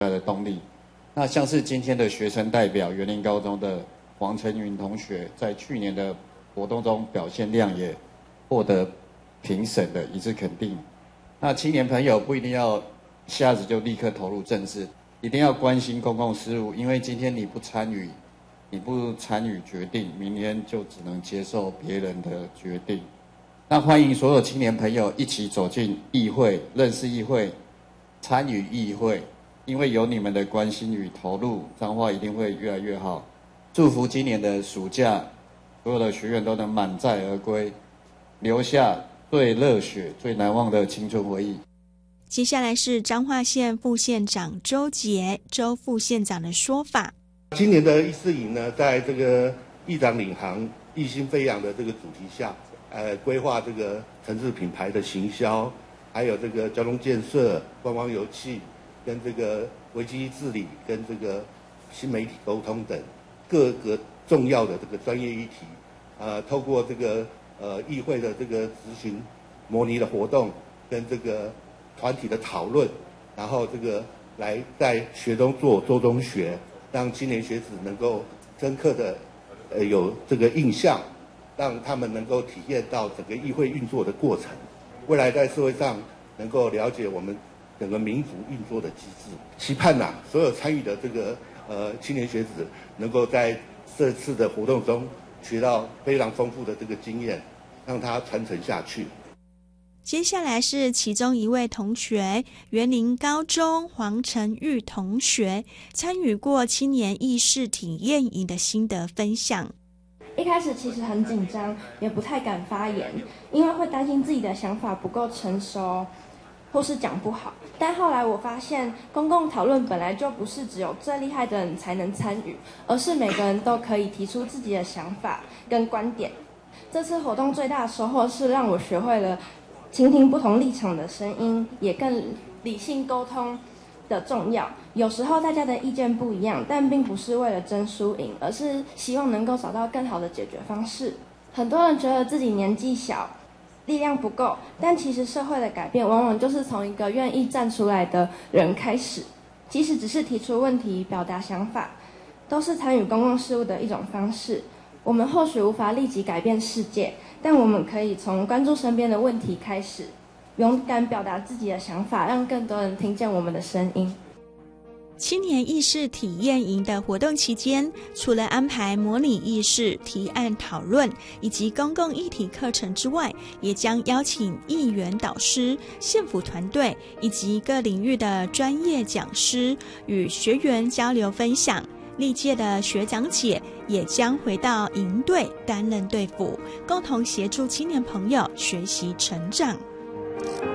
的动力。那像是今天的学生代表园林高中的黄晨云同学，在去年的活动中表现亮眼，获得评审的一致肯定。那青年朋友不一定要一下子就立刻投入政治，一定要关心公共事务，因为今天你不参与决定，明天就只能接受别人的决定。那欢迎所有青年朋友一起走进议会，认识议会，参与议会，因为有你们的关心与投入，彰化一定会越来越好。祝福今年的暑假，所有的学员都能满载而归，留下最热血、最难忘的青春回忆。 接下来是彰化县副县长周杰周副县长的说法。 今年的议事营呢，在这个议长领航、议心飞扬的这个主题下，规划这个城市品牌的行销，还有这个交通建设、观光游憩，跟这个危机治理、跟这个新媒体沟通等各个重要的这个专业议题，透过这个议会的这个咨询模拟的活动，跟这个团体的讨论，然后这个来在学中做中学，让青年学子能够深刻的有这个印象，让他们能够体验到整个议会运作的过程，未来在社会上能够了解我们整个民主运作的机制。期盼所有参与的这个青年学子能够在这次的活动中学到非常丰富的这个经验，让它传承下去。 接下来是其中一位同学，园林高中黄晨玉同学，参与过青年议事体验营的心得分享。 一开始其实很紧张，也不太敢发言，因为会担心自己的想法不够成熟，或是讲不好。但后来我发现，公共讨论本来就不是只有最厉害的人才能参与，而是每个人都可以提出自己的想法跟观点。这次活动最大的收获是让我学会了倾听不同立场的声音，也更理性沟通的重要。有时候大家的意见不一样，但并不是为了争输赢，而是希望能够找到更好的解决方式。很多人觉得自己年纪小，力量不够，但其实社会的改变往往就是从一个愿意站出来的人开始。即使只是提出问题、表达想法，都是参与公共事务的一种方式。我们或许无法立即改变世界，但我们可以从关注身边的问题开始，勇敢表达自己的想法，让更多人听见我们的声音。 青年议事体验营的活动期间，除了安排模拟议事、提案讨论以及公共议题课程之外，也将邀请议员导师、县府团队以及各领域的专业讲师与学员交流分享。历届的学长姐也将回到营队担任队辅，共同协助青年朋友学习成长。